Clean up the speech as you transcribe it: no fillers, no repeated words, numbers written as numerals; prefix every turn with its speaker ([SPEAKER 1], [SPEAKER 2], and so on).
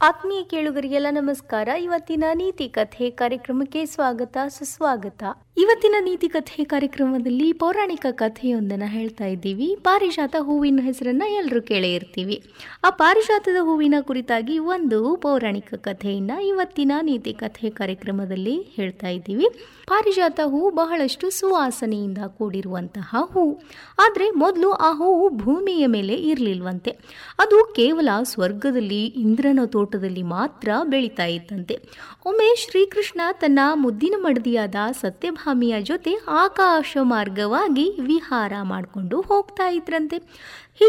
[SPEAKER 1] ಆತ್ಮೀಯ ಕೇಳುಗರಿಗೆಲ್ಲ ನಮಸ್ಕಾರ. ಇವತ್ತಿನ ನೀತಿ ಕಥೆ ಕಾರ್ಯಕ್ರಮಕ್ಕೆ ಸ್ವಾಗತ ಸುಸ್ವಾಗತ. ಇವತ್ತಿನ ನೀತಿ ಕಥೆ ಕಾರ್ಯಕ್ರಮದಲ್ಲಿ ಪೌರಾಣಿಕ ಕಥೆಯೊಂದನ್ನು ಹೇಳ್ತಾ ಇದ್ದೀವಿ. ಪಾರಿಜಾತ ಹೂವಿನ ಹೆಸರನ್ನ ಎಲ್ಲರೂ ಕೇಳೇ ಇರ್ತೀವಿ. ಆ ಪಾರಿಜಾತದ ಹೂವಿನ ಕುರಿತಾಗಿ ಒಂದು ಪೌರಾಣಿಕ ಕಥೆಯನ್ನ ಇವತ್ತಿನ ನೀತಿ ಕಥೆ ಕಾರ್ಯಕ್ರಮದಲ್ಲಿ ಹೇಳ್ತಾ ಇದ್ದೀವಿ. ಪಾರಿಜಾತ ಹೂ ಬಹಳಷ್ಟು ಸುವಾಸನೆಯಿಂದ ಕೂಡಿರುವಂತಹ ಹೂ. ಆದರೆ ಮೊದಲು ಆ ಹೂವು ಭೂಮಿಯ ಮೇಲೆ ಇರಲಿಲ್ವಂತೆ. ಅದು ಕೇವಲ ಸ್ವರ್ಗದಲ್ಲಿ ಇಂದ್ರನ ತೋಟದಲ್ಲಿ ಮಾತ್ರ ಬೆಳೀತಾ ಇತ್ತಂತೆ. ಒಮ್ಮೆ ಶ್ರೀಕೃಷ್ಣ ತನ್ನ ಮುದ್ದಿನ ಮಡದಿಯಾದ ಸತ್ಯಭಾಮಿಯ ಜೊತೆ ಆಕಾಶ ಮಾರ್ಗವಾಗಿ ವಿಹಾರ ಮಾಡಿಕೊಂಡು ಹೋಗ್ತಾ ಇದ್ರಂತೆ.